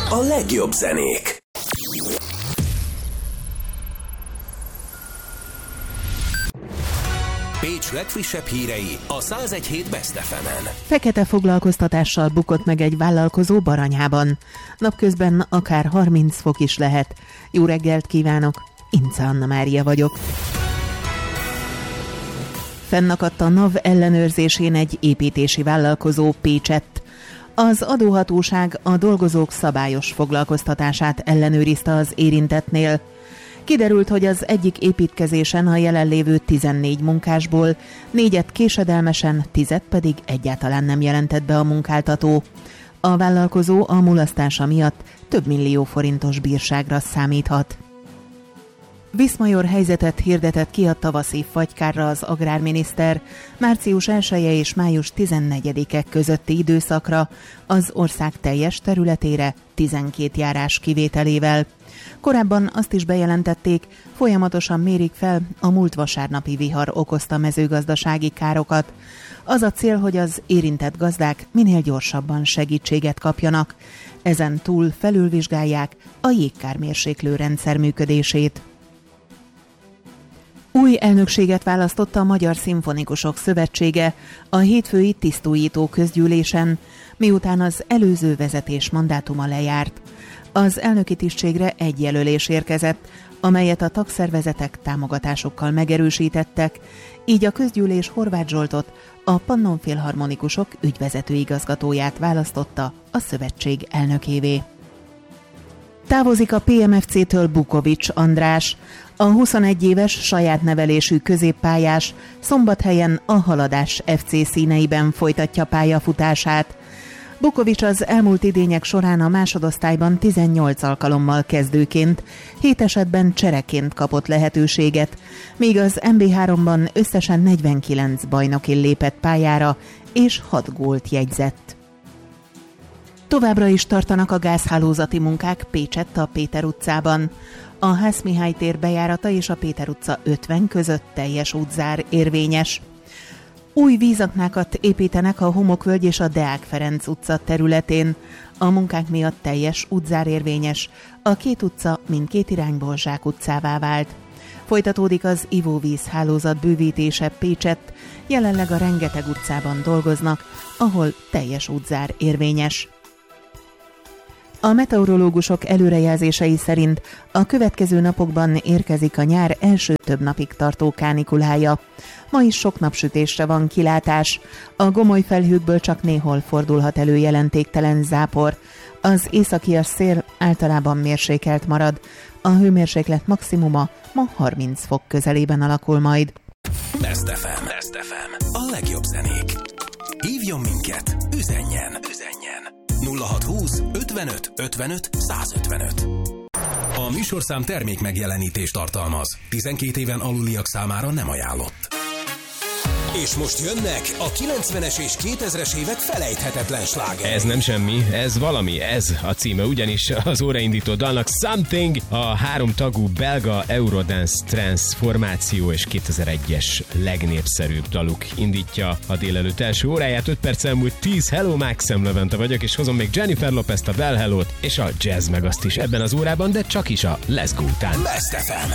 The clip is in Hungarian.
A legjobb zenék. Pécs legfrissebb hírei a 101.7 Best FM-en. Fekete foglalkoztatással bukott meg egy vállalkozó Baranyában. Napközben akár 30 fok is lehet. Jó reggelt kívánok, Ince Anna Mária vagyok. Fennakadt a NAV ellenőrzésén egy építési vállalkozó Pécsett. Az adóhatóság a dolgozók szabályos foglalkoztatását ellenőrizte az érintettnél. Kiderült, hogy az egyik építkezésen a jelenlévő 14 munkásból 4-et késedelmesen, 10-et pedig egyáltalán nem jelentett be a munkáltató. A vállalkozó a mulasztása miatt több millió forintos bírságra számíthat. Viszmajor helyzetet hirdetett ki a tavaszi fagykárra az agrárminiszter március 1-e és május 14-e közötti időszakra az ország teljes területére 12 járás kivételével. Korábban azt is bejelentették, folyamatosan mérik fel a múlt vasárnapi vihar okozta mezőgazdasági károkat. Az a cél, hogy az érintett gazdák minél gyorsabban segítséget kapjanak. Ezen túl felülvizsgálják a jégkármérséklő rendszer működését. Új elnökséget választotta a Magyar Szimfonikusok Szövetsége a hétfői tisztújító közgyűlésen, miután az előző vezetés mandátuma lejárt. Az elnöki tisztségre egy jelölés érkezett, amelyet a tagszervezetek támogatásokkal megerősítettek, így a közgyűlés Horváth Zsoltot, a Pannon Filharmonikusok ügyvezető igazgatóját választotta a szövetség elnökévé. Távozik a PMFC-től Bukovics András. A 21 éves saját nevelésű középpályás Szombathelyen a Haladás FC színeiben folytatja pályafutását. Bukovics az elmúlt idények során a másodosztályban 18 alkalommal kezdőként, 7 esetben csereként kapott lehetőséget, míg az MB3-ban összesen 49 bajnokin lépett pályára, és 6 gólt jegyzett. Továbbra is tartanak a gázhálózati munkák Pécsett a Péter utcában. A Hász Mihály tér bejárata és a Péter utca 50 között teljes útzár érvényes. Új vízaknákat építenek a Homokvölgy és a Deák Ferenc utca területén. A munkák miatt teljes útzár érvényes. A két utca mindkét irányból zsákutcává vált. Folytatódik az ivóvíz hálózat bővítése Pécsett. Jelenleg a Rengeteg utcában dolgoznak, ahol teljes útzár érvényes. A meteorológusok előrejelzései szerint a következő napokban érkezik a nyár első több napig tartó kánikulája. Ma is sok napsütésre van kilátás. A gomoly felhőkből csak néhol fordulhat elő jelentéktelen zápor. Az északias szél általában mérsékelt marad. A hőmérséklet maximuma ma 30 fok közelében alakul majd. Best FM. A legjobb zenék. Hívjon minket, üzenjen. 0620 55 55 155. A műsorszám termék megjelenítést tartalmaz. 12 éven aluliak számára nem ajánlott. És most jönnek a 90-es és 2000-es évek felejthetetlen slágerei. Ez nem semmi, ez valami, ez a címe, ugyanis az óraindító dalnak Something, a 3 tagú belga Eurodance Trance formáció és 2001-es legnépszerűbb daluk indítja a délelőtt első óráját. 5 perc elmúlt 10. Hello, Maxem Levente vagyok, és hozom még Jennifer Lopez-t, a Well Hello-t és a Jazz meg azt is ebben az órában, de csak is a Let's Go után. Best FM.